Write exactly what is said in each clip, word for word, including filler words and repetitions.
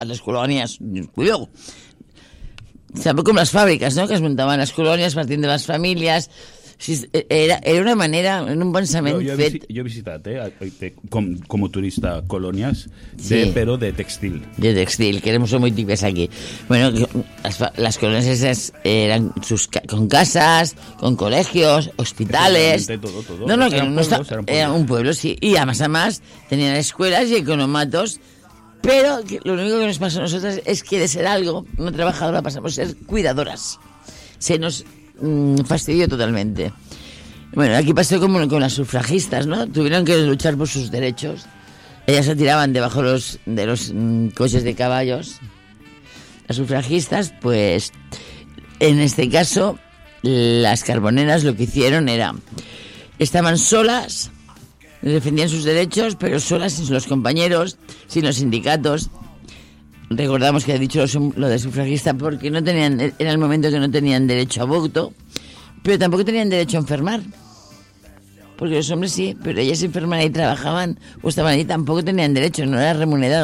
a las colonias. Cuidado. Tampoco como las fábricas, ¿no? Que es muntaven les colònies partint de les famílies. Era, era una manera, un pensament jo, jo fet... Visi, jo he visitat, eh, com, com turista, colònies, sí. de, però de textil. De textil, que éramos muy típicas aquí. Bueno, las, las colonias esas eran sus, con casas, con colegios, hospitales... Todo, todo. No, no, que eran no pueblos, está, eran era un pueblo, sí. Y además, además, tenían escuelas y economatos. Pero que lo único que nos pasó a nosotras es que de ser algo, una trabajadora, pasamos a ser cuidadoras. Se nos mmm, fastidió totalmente. Bueno, aquí pasó como con las sufragistas, ¿no? Tuvieron que luchar por sus derechos. Ellas se tiraban debajo los, de los mmm, coches de caballos. Las sufragistas, pues, en este caso, las carboneras lo que hicieron era... Estaban solas... defendían sus derechos, pero solas, sin los compañeros, sin los sindicatos. Recordamos que he dicho lo de sufragista porque no tenían, era el momento que no tenían derecho a voto, pero tampoco tenían derecho a enfermar. Porque los hombres sí, pero ellas se enfermaban y trabajaban o estaban ahí, tampoco tenían derecho, no era remunerado.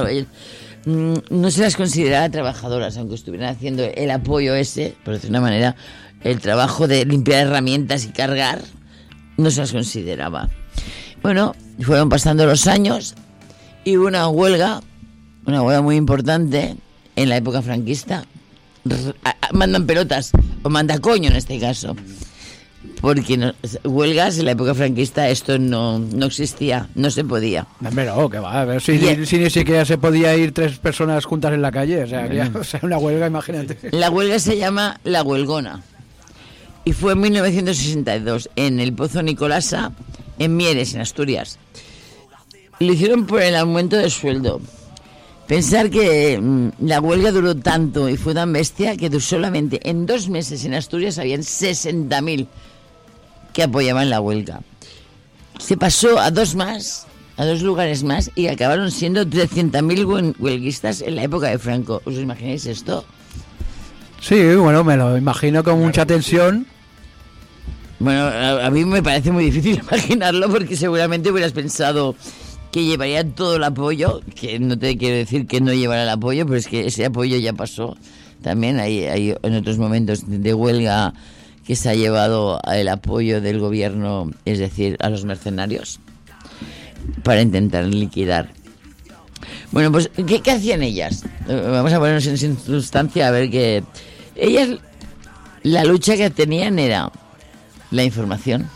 No se las consideraba trabajadoras, aunque estuvieran haciendo el apoyo ese, por decir una manera, el trabajo de limpiar herramientas y cargar, no se las consideraba. Bueno, fueron pasando los años y hubo una huelga, una huelga muy importante en la época franquista. Mandan pelotas, o manda coño en este caso. Porque no, huelgas en la época franquista esto no, no existía, no se podía. Pero, que va, a ver, si, si, si ni siquiera se podía ir tres personas juntas en la calle, o sea, bueno. que, o sea, una huelga, imagínate. La huelga se llama La Huelgona y fue en mil novecientos sesenta y dos en el Pozo Nicolasa, en Mieres, en Asturias. Lo hicieron por el aumento de sueldo. Pensar que mmm, la huelga duró tanto y fue tan bestia que solamente en dos meses en Asturias habían sesenta mil que apoyaban la huelga. Se pasó a dos más, a dos lugares más, y acabaron siendo trescientos mil huelguistas en la época de Franco. ¿Os imagináis esto? Sí, bueno, me lo imagino con mucha tensión. Bueno, a, a mí me parece muy difícil imaginarlo porque seguramente hubieras pensado que llevaría todo el apoyo, que no te quiero decir que no llevará el apoyo, pero es que ese apoyo ya pasó. También hay, hay en otros momentos de huelga que se ha llevado el apoyo del gobierno, es decir, a los mercenarios, para intentar liquidar. Bueno, pues, ¿qué, qué hacían ellas? Vamos a ponernos en circunstancia a ver que... Ellas, la lucha que tenían era la información,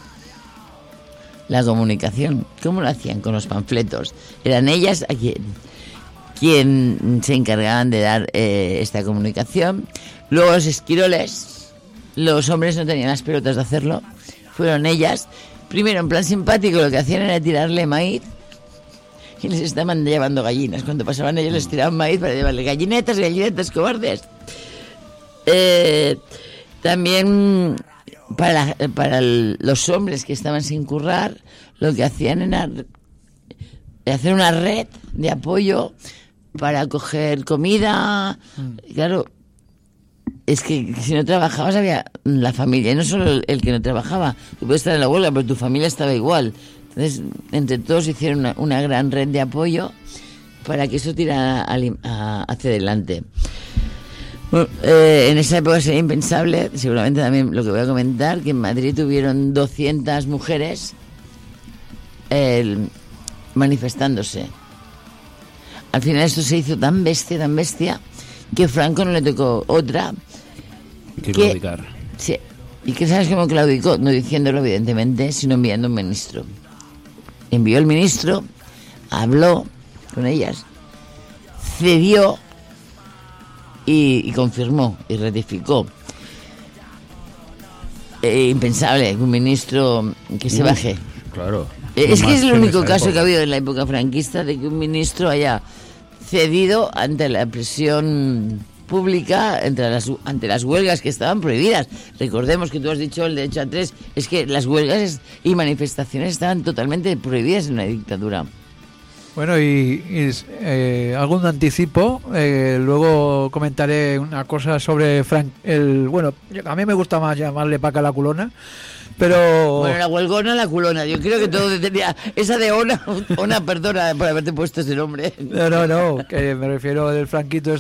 la comunicación. ¿Cómo lo hacían? Con los panfletos. Eran ellas a quien, quien se encargaban de dar eh, esta comunicación. Luego los esquiroles, los hombres no tenían las pelotas de hacerlo, fueron ellas. Primero, en plan simpático, lo que hacían era tirarle maíz y les estaban llevando gallinas. Cuando pasaban ellos les tiraban maíz para llevarle gallinetas, gallinetas, cobardes. Eh, también para, para el, los hombres que estaban sin currar, lo que hacían era hacer una red de apoyo para coger comida. Mm. Claro, es que si no trabajabas había la familia, y no solo el, el que no trabajaba. Tú puedes estar en la huelga, pero tu familia estaba igual. Entonces, entre todos hicieron una, una gran red de apoyo para que eso tirara a, a, hacia adelante. Bueno, eh, en esa época sería impensable, seguramente también lo que voy a comentar, que en Madrid tuvieron doscientas mujeres eh, manifestándose. Al final esto se hizo tan bestia, tan bestia, que Franco no le tocó otra que claudicar. Sí, y que sabes cómo claudicó, no diciéndolo evidentemente, sino enviando un ministro. Envió el ministro, habló con ellas, cedió y, y confirmó y ratificó. Eh, impensable que un ministro que se baje. Claro. Eh, es que es el único caso época. que ha habido en la época franquista de que un ministro haya cedido ante la presión pública, ante las, ante las huelgas que estaban prohibidas. Recordemos que tú has dicho el derecho a tres, es que las huelgas y manifestaciones estaban totalmente prohibidas en una dictadura. Bueno, y, y eh, algún anticipo. Eh, luego comentaré una cosa sobre Frank. El bueno, a mí me gusta más llamarle Paca la culona, pero Bueno, la huelgona, la culona. Yo creo que todo tenía. Esa de Ona, Ona, perdona por haberte puesto ese nombre. no, no, no, que me refiero al Franquito